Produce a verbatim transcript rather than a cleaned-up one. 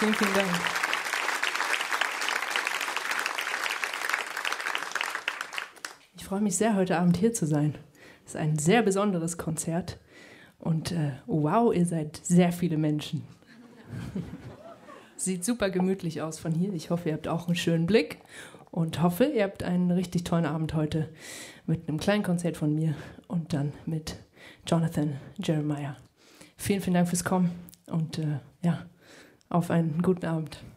Vielen, vielen Dank. Ich freue mich sehr, heute Abend hier zu sein. Es ist ein sehr besonderes Konzert. Und äh, wow, ihr seid sehr viele Menschen. Sieht super gemütlich aus von hier. Ich hoffe, ihr habt auch einen schönen Blick und hoffe, ihr habt einen richtig tollen Abend heute mit einem kleinen Konzert von mir und dann mit Jonathan Jeremiah. Vielen, vielen Dank fürs Kommen und äh, ja, auf einen guten Abend.